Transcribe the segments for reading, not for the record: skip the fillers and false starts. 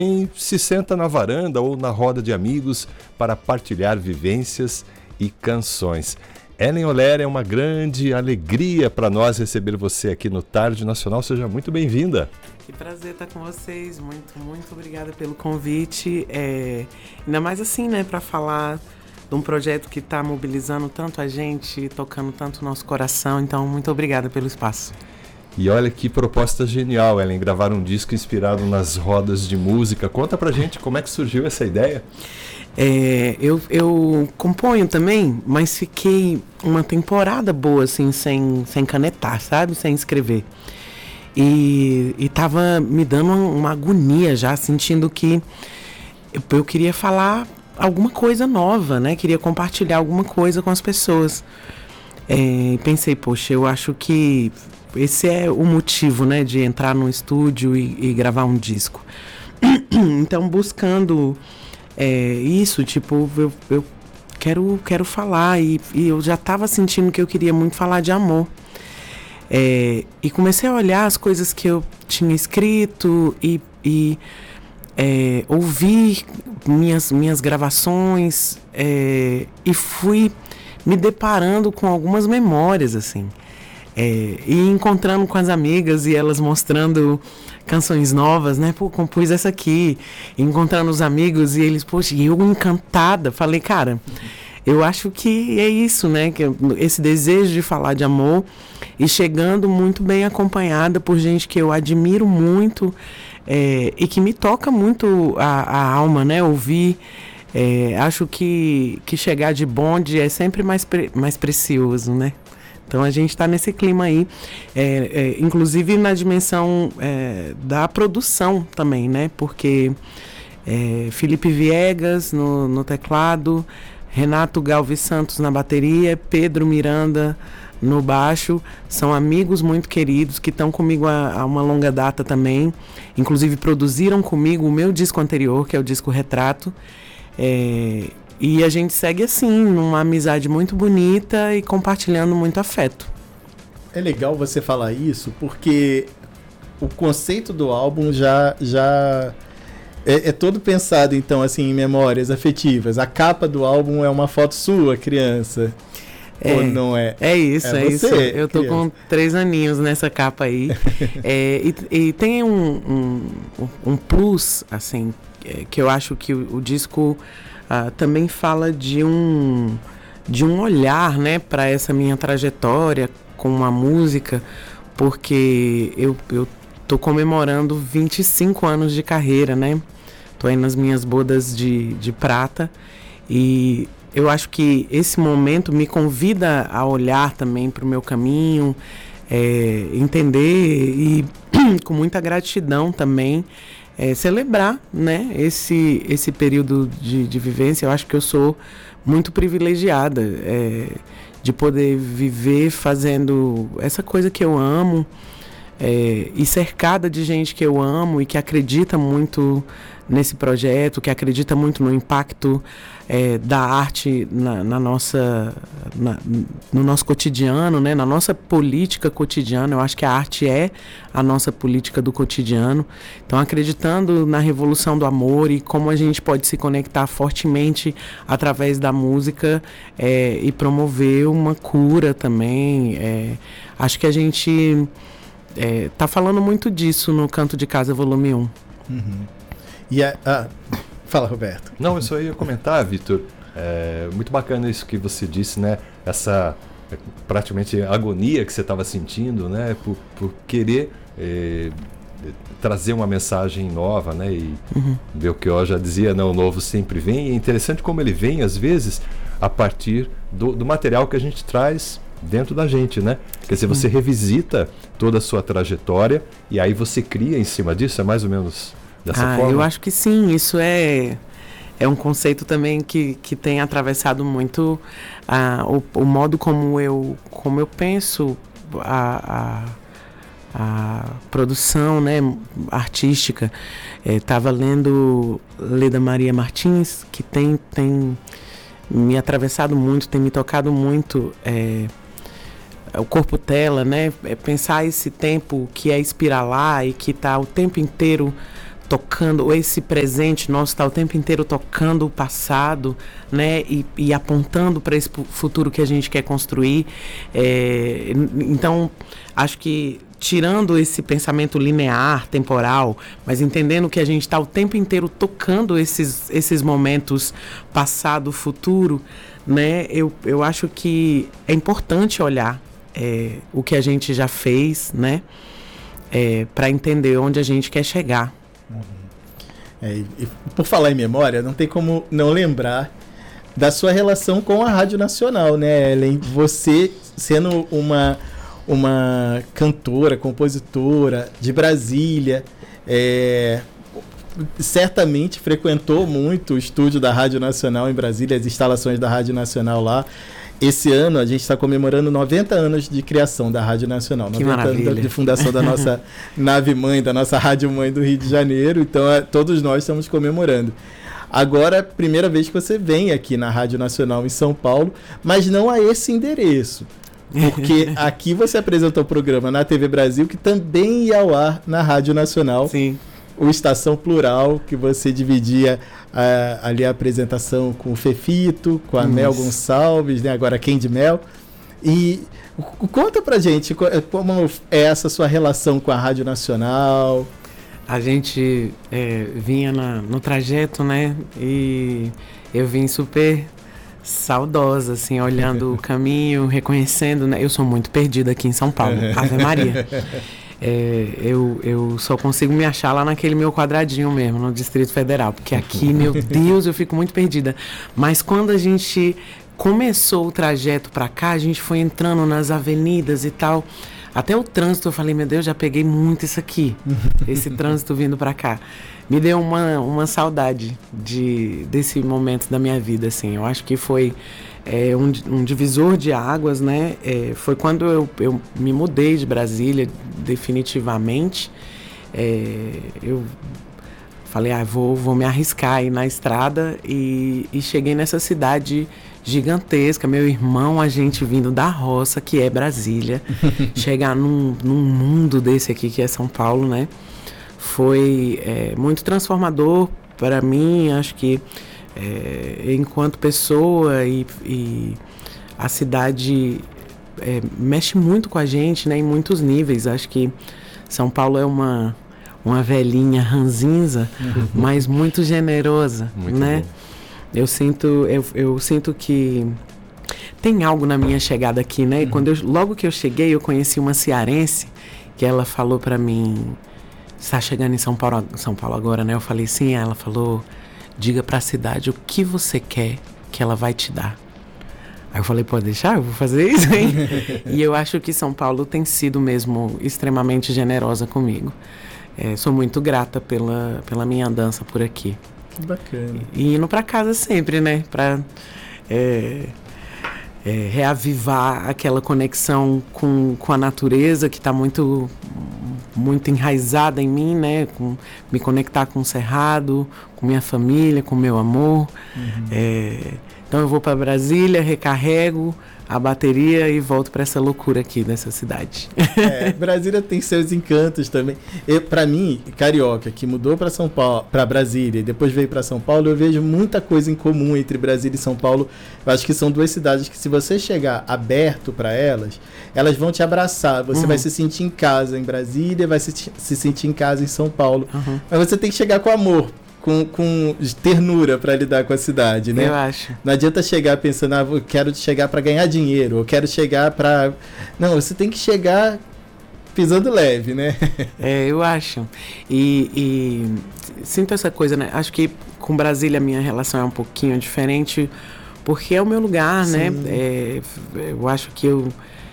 se senta na varanda ou na roda de amigos para partilhar vivências e canções. Ellen Oller, é uma grande alegria para nós receber você aqui no Tarde Nacional. Seja muito bem-vinda. Que prazer estar com vocês. Muito obrigada pelo convite. Ainda mais assim, né, para falar de um projeto que está mobilizando tanto a gente, tocando tanto o nosso coração. Então, muito obrigada pelo espaço. E olha que proposta genial, Ellen, gravar um disco inspirado nas rodas de música. Conta pra gente como é que surgiu essa ideia. Eu componho também, mas fiquei uma temporada boa, assim, sem canetar, sabe? Sem escrever. E tava me dando uma agonia já, sentindo que eu queria falar alguma coisa nova, né? Queria compartilhar alguma coisa com as pessoas. Pensei, poxa, eu acho que esse é o motivo, né, de entrar no estúdio e gravar um disco. Então, buscando isso, tipo, eu quero falar e eu já estava sentindo que eu queria muito falar de amor. E comecei a olhar as coisas que eu tinha escrito e ouvir minhas gravações e fui me deparando com algumas memórias, assim. E encontrando com as amigas e elas mostrando canções novas, né? Pô, compus essa aqui. E encontrando os amigos e eles, poxa, e eu encantada. Falei, cara, eu acho que é isso, né? Que esse desejo de falar de amor e chegando muito bem acompanhada por gente que eu admiro muito e que me toca muito a alma, né? Ouvir. Acho que chegar de bonde é sempre mais precioso, né? Então a gente está nesse clima aí, inclusive na dimensão da produção também, né? Porque Felipe Viegas no teclado, Renato Galves Santos na bateria, Pedro Miranda no baixo, são amigos muito queridos que estão comigo há uma longa data também. Inclusive produziram comigo o meu disco anterior, que é o disco Retrato. E a gente segue assim, numa amizade muito bonita e compartilhando muito afeto. É legal você falar isso, porque o conceito do álbum já é todo pensado, então, assim, em memórias afetivas. A capa do álbum é uma foto sua, criança. Ou não é? É isso. Você, eu tô com 3 aninhos nessa capa aí. E tem um plus, assim, que eu acho que o disco também fala de um olhar, né, para essa minha trajetória com a música, porque eu tô comemorando 25 anos de carreira, né? Tô aí nas minhas bodas de prata e eu acho que esse momento me convida a olhar também para o meu caminho, entender e com muita gratidão também celebrar, né, esse período de vivência. Eu acho que eu sou muito privilegiada de poder viver fazendo essa coisa que eu amo e cercada de gente que eu amo e que acredita muito nesse projeto, que acredita muito no impacto da arte no nosso cotidiano, né? Na nossa política cotidiana. Eu acho que a arte é a nossa política do cotidiano. Então, acreditando na revolução do amor e como a gente pode se conectar fortemente através da música e promover uma cura também. Acho que a gente tá falando muito disso no Canto de Casa, volume 1. Uhum. Fala, Roberto. Não, eu só ia comentar, Vitor. Muito bacana isso que você disse, né? Essa praticamente agonia que você estava sentindo, né? Por querer trazer uma mensagem nova, né? E Belchior já dizia, né? O novo sempre vem. E é interessante como ele vem, às vezes, a partir do material que a gente traz dentro da gente, né? Quer dizer, você revisita toda a sua trajetória e aí você cria em cima disso, é mais ou menos dessa forma? Eu acho que sim, isso é um conceito também que tem atravessado muito o modo como eu penso a produção, né, artística. Estava lendo Leda Maria Martins, que tem me atravessado muito, tem me tocado muito. O corpo tela, né? Pensar esse tempo que é espiralar e que está o tempo inteiro tocando, esse presente nosso está o tempo inteiro tocando o passado, né, e apontando para esse futuro que a gente quer construir. Então, acho que tirando esse pensamento linear, temporal, mas entendendo que a gente está o tempo inteiro tocando esses momentos passado, futuro, né, eu acho que é importante olhar o que a gente já fez, né, para entender onde a gente quer chegar. E por falar em memória, não tem como não lembrar da sua relação com a Rádio Nacional, né, Ellen? Você sendo uma cantora, compositora de Brasília, certamente frequentou muito o estúdio da Rádio Nacional em Brasília, as instalações da Rádio Nacional lá. Esse ano a gente está comemorando 90 anos de criação da Rádio Nacional, 90 anos de fundação da nossa nave-mãe, da nossa rádio-mãe do Rio de Janeiro, então todos nós estamos comemorando. Agora, primeira vez que você vem aqui na Rádio Nacional em São Paulo, mas não a esse endereço, porque aqui você apresentou o programa na TV Brasil, que também ia ao ar na Rádio Nacional. Sim. O Estação Plural, que você dividia ali a apresentação com o Fefito, com a Mel Gonçalves, né? Agora Candy Mel. E conta pra gente como é essa sua relação com a Rádio Nacional. A gente vinha no trajeto, né? E eu vim super saudosa, assim, olhando o caminho, reconhecendo, né? Eu sou muito perdida aqui em São Paulo, Ave Maria. Eu só consigo me achar lá naquele meu quadradinho mesmo, no Distrito Federal, porque aqui, meu Deus, eu fico muito perdida. Mas quando a gente começou o trajeto pra cá, a gente foi entrando nas avenidas e tal, até o trânsito, eu falei, meu Deus, já peguei muito isso aqui, esse trânsito vindo pra cá. Me deu uma saudade desse momento da minha vida, assim. Eu acho que foi um divisor de águas, né? Foi quando eu me mudei de Brasília, definitivamente. Eu falei, vou me arriscar aí na estrada e cheguei nessa cidade gigantesca. Meu irmão, a gente vindo da roça, que é Brasília, chegar num mundo desse aqui, que é São Paulo, né? Foi muito transformador para mim, acho que enquanto pessoa, e a cidade mexe muito com a gente, né, em muitos níveis. Acho que São Paulo é uma velhinha ranzinza, mas muito generosa, muito né? Bom. Eu sinto que tem algo na minha chegada aqui, né? Logo que eu cheguei, eu conheci uma cearense que ela falou para mim, está chegando em São Paulo agora, né? Eu falei sim, ela falou, diga para a cidade o que você quer que ela vai te dar. Aí eu falei, pode deixar? Eu vou fazer isso, hein? E eu acho que São Paulo tem sido mesmo extremamente generosa comigo. Sou muito grata pela minha andança por aqui. Bacana. E indo para casa sempre, né? Para reavivar aquela conexão com a natureza que está muito enraizada em mim, né? Me conectar com o cerrado, com minha família, com meu amor. Então eu vou para Brasília, recarrego a bateria e volto para essa loucura aqui dessa cidade. Brasília tem seus encantos também. Para mim, carioca, que mudou para São Paulo, para Brasília e depois veio para São Paulo, eu vejo muita coisa em comum entre Brasília e São Paulo. Eu acho que são duas cidades que, se você chegar aberto para elas vão te abraçar. Você vai se sentir em casa em Brasília, vai se sentir em casa em São Paulo. Mas você tem que chegar com amor, com ternura para lidar com a cidade, né? Eu acho. Não adianta chegar pensando, eu quero chegar para ganhar dinheiro, eu quero chegar para... Não, você tem que chegar pisando leve, né? Eu acho. E sinto essa coisa, né? Acho que com Brasília a minha relação é um pouquinho diferente, porque é o meu lugar, sim, né? Eu acho que eu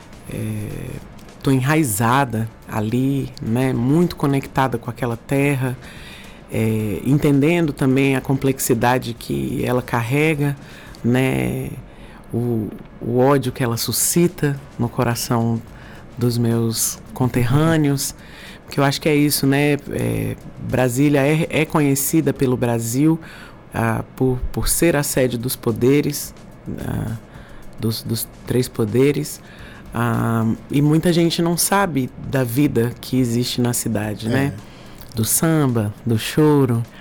tô enraizada ali, né? Muito conectada com aquela terra, entendendo também a complexidade que ela carrega, né? O ódio que ela suscita no coração dos meus conterrâneos, porque eu acho que é isso, né? Brasília é conhecida pelo Brasil por ser a sede dos poderes, dos três poderes, e muita gente não sabe da vida que existe na cidade, né? do samba, do choro,